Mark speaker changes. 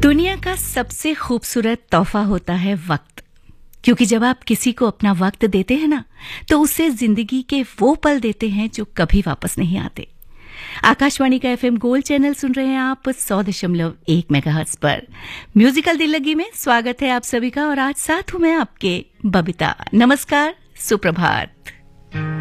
Speaker 1: दुनिया का सबसे खूबसूरत तोहफा होता है वक्त, क्योंकि जब आप किसी को अपना वक्त देते हैं ना, तो उससे जिंदगी के वो पल देते हैं जो कभी वापस नहीं आते। आकाशवाणी का एफएम गोल्ड चैनल सुन रहे हैं आप 100.1 मेगाहर्ट्ज पर। म्यूजिकल दिल लगी में स्वागत है आप सभी का, और आज साथ हूं मैं आपके बबीता। नमस्कार, सुप्रभात।